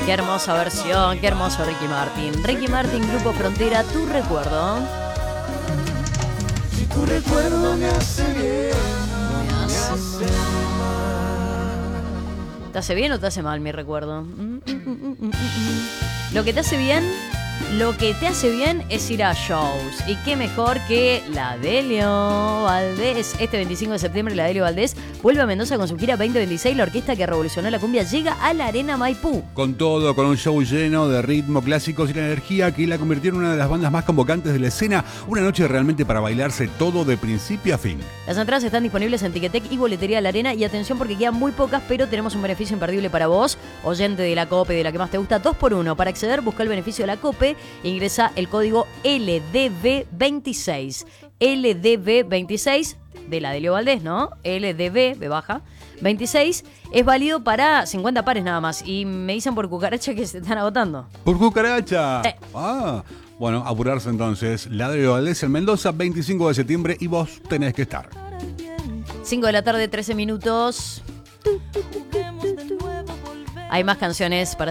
Qué hermosa versión, qué hermoso Ricky Martin. Ricky Martin, Grupo Frontera, Tu Recuerdo. Si tu recuerdo me hace bien, ¿Te hace bien o te hace mal mi recuerdo? Lo que te hace bien, es ir a shows. Y qué mejor que la Delio Valdés. Este 25 de septiembre la Delio Valdés vuelve a Mendoza con su gira 2026. La orquesta que revolucionó la cumbia llega a la Arena Maipú. Con todo, con un show lleno de ritmo, clásicos y la energía que la convirtió en una de las bandas más convocantes de la escena. Una noche realmente para bailarse todo de principio a fin. Las entradas están disponibles en Ticketek y Boletería de la Arena. Y atención porque quedan muy pocas, pero tenemos un beneficio imperdible para vos, oyente de la COPE, de la que más te gusta, 2x1. Para acceder, busca el beneficio de la COPE e ingresa el código LDB26. LDB26 de la Delio Valdés, ¿no? LDB, B baja, 26. Es válido para 50 pares nada más. Y me dicen por cucaracha que se están agotando. ¡Por cucaracha! Bueno, apurarse entonces. La Delio Valdés en Mendoza, 25 de septiembre y vos tenés que estar. 5 de la tarde, 13 minutos. Hay más canciones para